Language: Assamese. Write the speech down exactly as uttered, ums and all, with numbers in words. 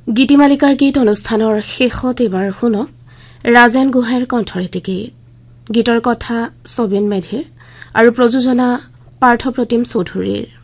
গীতিমালিকাৰ গীত অনুষ্ঠানৰ শেষত এবাৰ শুনক ৰাজেন গোহাঁইৰ কণ্ঠৰেটি গীত গীতৰ কথা সবিন মেধিৰ আৰু প্ৰযোজনা পাৰ্থপ্ৰতিম চৌধুৰীৰ।